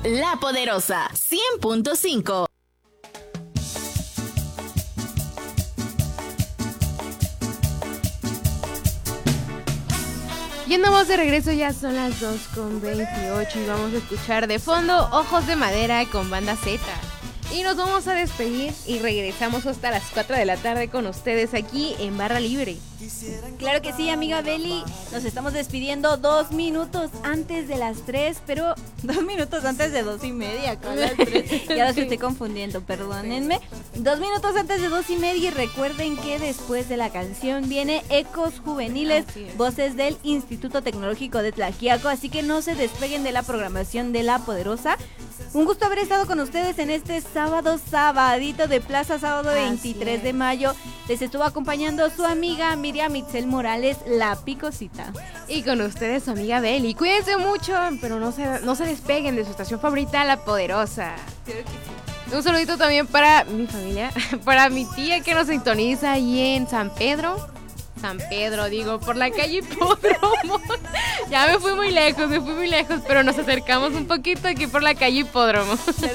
La Poderosa 100.5. Y andamos de regreso, ya son las 2:28 y vamos a escuchar de fondo Ojos de Madera con Banda Z. Y nos vamos a despedir y regresamos hasta las 4 de la tarde con ustedes aquí en Barra Libre. Claro que sí, amiga Beli. Nos estamos despidiendo 2 minutos antes de las 3, pero 2 minutos antes de 2:30, con las 3. Ya los estoy confundiendo, perdónenme. 2 minutos antes de 2:30 y recuerden que después de la canción viene Ecos Juveniles, voces del Instituto Tecnológico de Tlaxiaco, así que no se despeguen de la programación de La Poderosa. Un gusto haber estado con ustedes en este sabadito de Plaza, sábado 23 de mayo. Les estuvo acompañando su amiga Miriam Itzel Morales, la Picosita. Y con ustedes su amiga Beli. Cuídense mucho, pero no se despeguen de su estación favorita, La Poderosa. Creo que sí. Un saludito también para mi familia, para mi tía que nos sintoniza ahí en San Pedro, por la calle Hipódromo. Ya me fui muy lejos, pero nos acercamos un poquito aquí por la calle Hipódromo. Claro